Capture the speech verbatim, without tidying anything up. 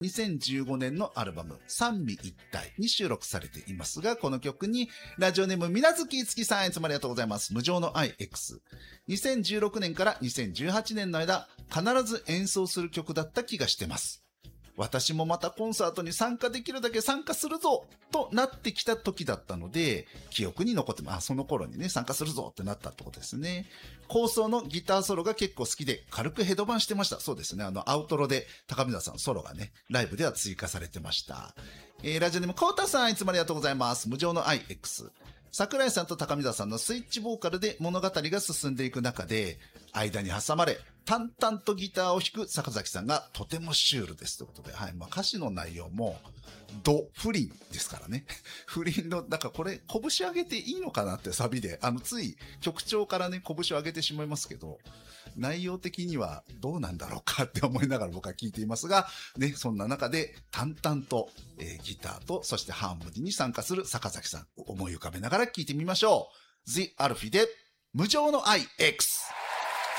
にせんじゅうごねんのアルバム三位一体に収録されていますが、この曲にラジオネームみなずきいつきさん、いつもありがとうございます。無常の愛 X。にせんじゅうろくねんからにせんじゅうはちねんの間、必ず演奏する曲だった気がしてます。私もまたコンサートに参加できるだけ参加するぞとなってきた時だったので、記憶に残ってます。あ、その頃にね、参加するぞってなったってことですね。構想のギターソロが結構好きで、軽くヘドバンしてました。そうですね。あの、アウトロで高見沢さんソロがね、ライブでは追加されてました。えー、ラジオネームコウタさん、いつもありがとうございます。無常の愛 X。桜井さんと高見沢さんのスイッチボーカルで物語が進んでいく中で、間に挟まれ、淡々とギターを弾く坂崎さんがとてもシュールですということで、はい。まあ、歌詞の内容も、ド不倫ですからね。不倫の、だからこれ、拳上げていいのかなってサビで、あの、つい曲調からね、拳を上げてしまいますけど、内容的にはどうなんだろうかって思いながら僕は聞いていますが、ね、そんな中で淡々と、えー、ギターと、そしてハーモニーに参加する坂崎さん、思い浮かべながら聞いてみましょう。The アルフィで、無常の愛 X。